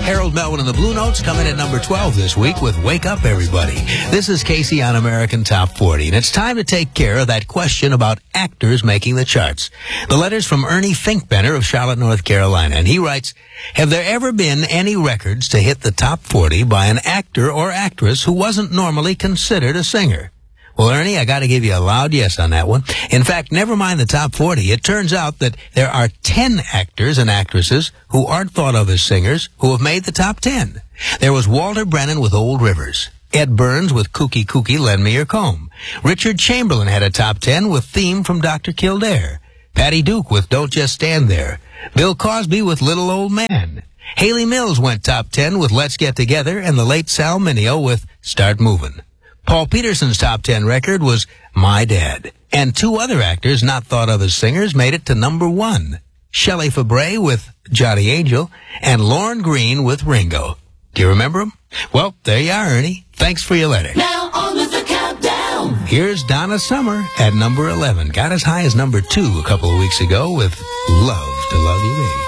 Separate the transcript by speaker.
Speaker 1: Harold Melvin and the Blue Notes come in at number 12 this week with Wake Up Everybody. This is Casey on American Top 40, and it's time to take care of that question about actors making the charts. The letter's from Ernie Finkbener of Charlotte, North Carolina, and he writes, have there ever been any records to hit the top 40 by an actor or actress who wasn't normally considered a singer? Well, Ernie, I got to give you a loud yes on that one. In fact, never mind the top 40. It turns out that there are 10 actors and actresses who aren't thought of as singers who have made the top 10. There was Walter Brennan with Old Rivers, Ed Burns with Kooky Kooky Lend Me Your Comb. Richard Chamberlain had a top 10 with Theme from Dr. Kildare. Patty Duke with Don't Just Stand There. Bill Cosby with Little Old Man. Haley Mills went top 10 with Let's Get Together, and the late Sal Mineo with Start Movin'. Paul Peterson's top 10 record was My Dad. And two other actors not thought of as singers made it to number 1. Shelley Fabre with Johnny Angel and Lorne Green with Ringo. Do you remember them? Well, there you are, Ernie. Thanks for your letter.
Speaker 2: Now on with the countdown.
Speaker 1: Here's Donna Summer at number 11. Got as high as number 2 a couple of weeks ago with Love to Love You Me.